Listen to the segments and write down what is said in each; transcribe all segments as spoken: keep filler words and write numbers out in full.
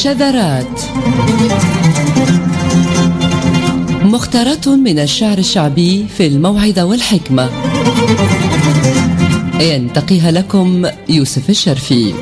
شذرات، مختارات من الشعر الشعبي في الموعظة والحكمة، ينتقيها لكم يوسف الشرفي.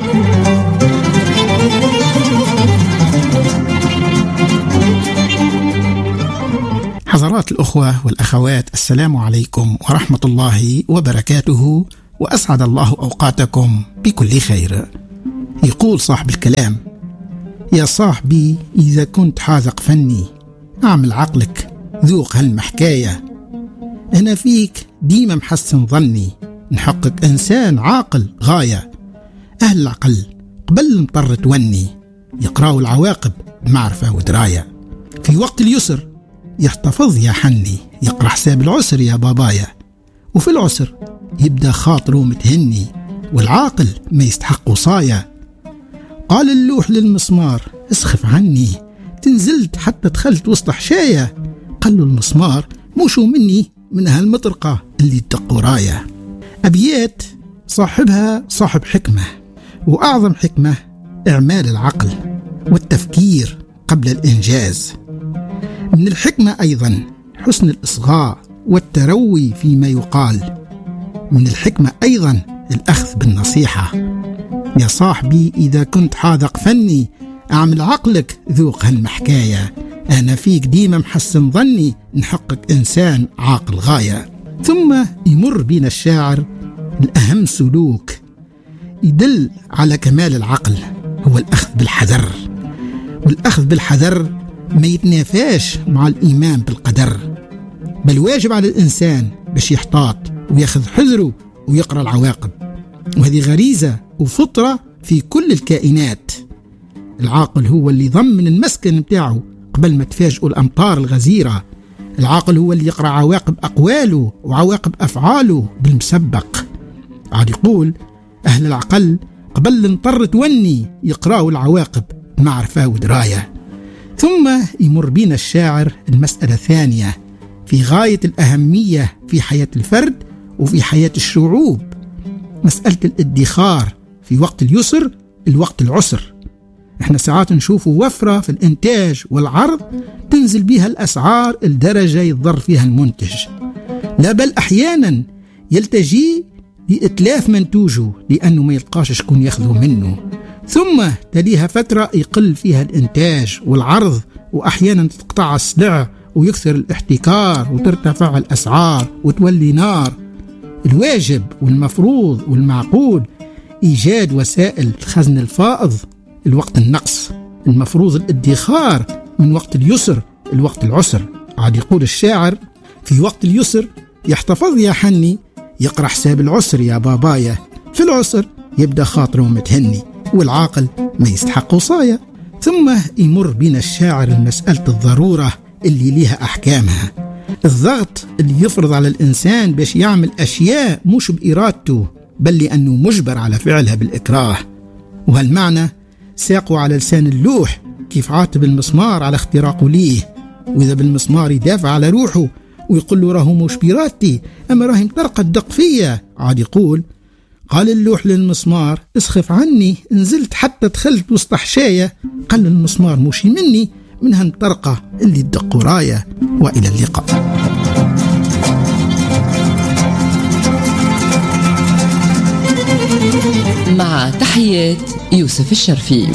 حضرات الأخوة والأخوات، السلام عليكم ورحمة الله وبركاته، وأسعد الله أوقاتكم بكل خير. يقول صاحب الكلام: يا صاحبي إذا كنت حاذق فني أعمل عقلك ذوق هالمحكاية، أنا فيك ديما محسن ظني، نحقق إنسان عاقل غاية. أهل العقل قبل مطر توني، يقرأوا العواقب بمعرفة ودراية. في وقت اليسر يحتفظ يا حني، يقرأ حساب العسر يا بابايا، وفي العسر يبدأ خاطره متهني، والعاقل ما يستحق وصايا. قال اللوح للمسمار: اسخف عني، تنزلت حتى دخلت وسط حشاية. قال له المسمار: موشو مني من هالمطرقة اللي تدق ورايا. أبيات صاحبها صاحب حكمة، وأعظم حكمة إعمال العقل والتفكير قبل الإنجاز. من الحكمة أيضا حسن الإصغاء والتروي فيما يقال. من الحكمة أيضا الأخذ بالنصيحة. يا صاحبي إذا كنت حاذق فني أعمل عقلك ذوق هالمحكاية، أنا فيك ديما محسن ظني، نحقق إنسان عاقل غاية. ثم يمر بين الشاعر الأهم سلوك يدل على كمال العقل، هو الأخذ بالحذر. والأخذ بالحذر ما يتنافاش مع الإيمان بالقدر، بل واجب على الإنسان باش يحتاط ويأخذ حذره ويقرأ العواقب. وهذه غريزة وفطرة في كل الكائنات. العاقل هو اللي ضمن المسكن متاعه قبل ما تفاجئوا الأمطار الغزيرة. العاقل هو اللي يقرأ عواقب أقواله وعواقب أفعاله بالمسبق. عاد يقول أهل العقل قبل نطر توني، يقرأوا العواقب بمعرفة ودراية. ثم يمر بين الشاعر المسألة الثانية في غاية الأهمية في حياة الفرد وفي حياة الشعوب، مسألة الادخار في وقت اليسر الوقت العسر. احنا ساعات نشوفوا وفرة في الانتاج والعرض تنزل بها الأسعار الدرجة يضر فيها المنتج، لا بل أحيانا يلتجي لإتلاف منتوجه لأنه ما يلقاش شكون ياخذه منه. ثم تليها فترة يقل فيها الإنتاج والعرض، وأحيانا تقطع السلع ويكثر الاحتكار وترتفع الأسعار وتولي نار. الواجب والمفروض والمعقول إيجاد وسائل الخزن الفائض الوقت النقص، المفروض الادخار من وقت اليسر الوقت العسر. عاد يقول الشاعر: في وقت اليسر يحتفظ يا حني، يقرأ حساب العسر يا بابايا، في العسر يبدأ خاطره متهني، والعاقل ما يستحق وصايا. ثم يمر بين الشاعر المسألة الضرورة اللي ليها أحكامها، الضغط اللي يفرض على الإنسان باش يعمل أشياء مش بإرادته بل لأنه مجبر على فعلها بالإكراه. وهالمعنى ساقوا على لسان اللوح كيف عاتب المسمار على اختراقه ليه، وإذا بالمسمار يدافع على روحه ويقول له راهو مش بإرادتي، أما راهي مطرقة تدق فيا. عاد يقول: قال اللوح للمسمار: اسخف عني، نزلت حتى دخلت وسط حشاية. قال المسمار: موشي مني من هالطرقة اللي تدق ورايا. وإلى اللقاء. مع تحيات يوسف الشرفي.